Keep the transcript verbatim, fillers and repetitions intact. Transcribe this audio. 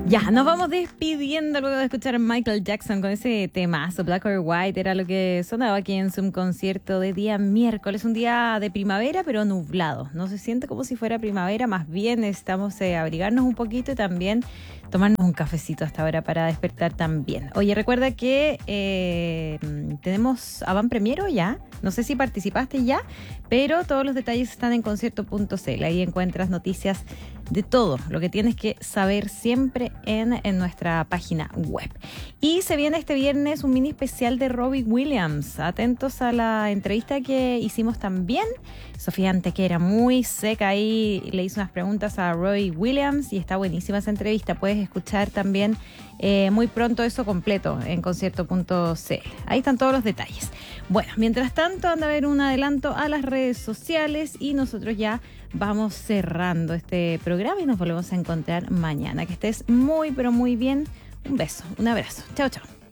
Ya, nos vamos despidiendo luego de escuchar a Michael Jackson con ese temazo, Black or White, era lo que sonaba aquí en Zoom Concierto de día miércoles, un día de primavera pero nublado, no se siente como si fuera primavera, más bien necesitamos eh, abrigarnos un poquito y también tomarnos un cafecito hasta ahora para despertar también. Oye, recuerda que eh, tenemos Avant Premiero ya, no sé si participaste ya, pero todos los detalles están en concierto punto c l, ahí encuentras noticias de todo lo que tienes que saber siempre en, en nuestra página web. Y se viene este viernes un mini especial de Robbie Williams. Atentos a la entrevista que hicimos también. Sofía Antequera, muy seca ahí, le hizo unas preguntas a Robbie Williams y está buenísima esa entrevista. Puedes escuchar también eh, muy pronto eso completo en concierto punto c l. Ahí están todos los detalles. Bueno, mientras tanto, anda a ver un adelanto a las redes sociales y nosotros ya vamos cerrando este programa y nos volvemos a encontrar mañana. Que estés muy, pero muy bien. Un beso, un abrazo. Chao, chao.